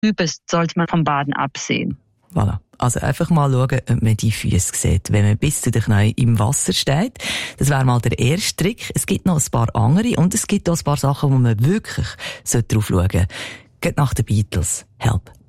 übst, sollte man vom Baden absehen. Voilà. Also einfach mal schauen, ob man die Füße sieht, wenn man bis zu den Knien im Wasser steht. Das wäre mal der erste Trick. Es gibt noch ein paar andere und es gibt auch ein paar Sachen, wo man wirklich drauf schauen sollte. Geht nach den Beatles. Help.